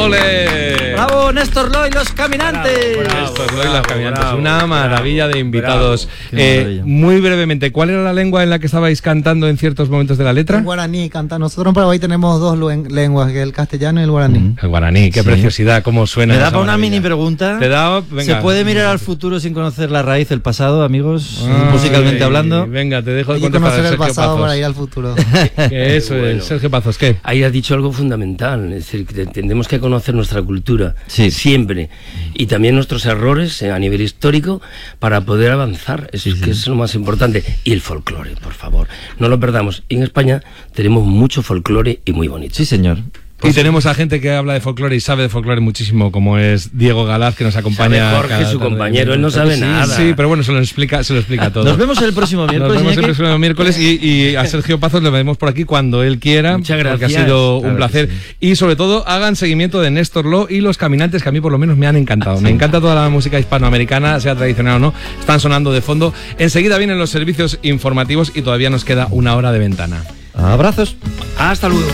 ¡Ole! ¡Bravo, Néstor Loy, los caminantes! Néstor Loy, los caminantes. Una maravilla de invitados. Maravilla. Muy brevemente, ¿cuál era la lengua en la que estabais cantando en ciertos momentos de la letra? En guaraní canta. Nosotros en Paraguay tenemos dos lenguas, que es el castellano y el guaraní. El guaraní, qué preciosidad, cómo suena. Me da esa para una maravilla. mini pregunta. Te da, venga. ¿Se puede mirar al futuro sin conocer la raíz del pasado, amigos? Musicalmente sí. hablando. Venga, te dejo de Hay que contestar, conocer el Sergio pasado Pazos. para ir al futuro. Que eso Bueno. es, Sergio Pazos, ¿qué? Ahí has dicho algo fundamental, es decir, que tenemos que conocer nuestra cultura Sí. siempre y también nuestros errores a nivel histórico para poder avanzar, eso es que es lo más importante. Y el folclore, por favor, no lo perdamos. Y en España tenemos mucho folclore y muy bonito. Sí, señor. Y tenemos a gente que habla de folclore y sabe de folclore muchísimo, como es Diego Galaz, que nos acompaña. Sabe Jorge, cada su tarde. compañero, él no sabe Sí, nada. Sí, pero bueno, se lo explica todo. Nos vemos el próximo miércoles. Nos vemos el Iñaki. próximo miércoles y a Sergio Pazos le vemos por aquí cuando él quiera. Muchas Porque ha gracias. sido Claro un placer. que Y sobre todo, hagan seguimiento de Néstor Lo y los caminantes, que a mí por lo menos me han encantado. Me encanta toda la música hispanoamericana, sea tradicional o no. Están sonando de fondo. Enseguida vienen los servicios informativos y todavía nos queda una hora de ventana. Abrazos. Hasta luego.